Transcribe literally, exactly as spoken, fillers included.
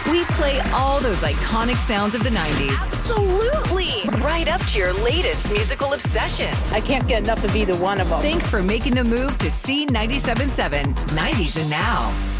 We play all those iconic sounds of the nineties. Absolutely. Right up to your latest musical obsessions. I can't get enough of either one of them. Thanks for making the move to C ninety-seven point seven, nineties and Now.